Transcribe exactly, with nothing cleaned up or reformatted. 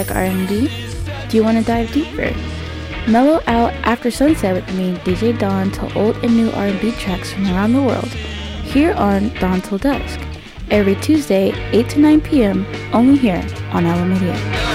like R and B? Do you want to dive deeper? Mellow out after sunset with me, D J Dawn, to old and new R and B tracks from around the world, here on Dawn Till Dusk, every Tuesday, eight to nine p.m., only here on Ala Media.